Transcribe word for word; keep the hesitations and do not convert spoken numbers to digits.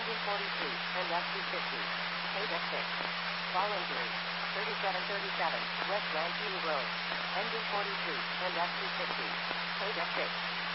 Engine forty-three, and F two fifty. K six. Voluntary. thirty-seven thirty-seven, West Lancini Road. Engine forty-three, and F two fifty. K six.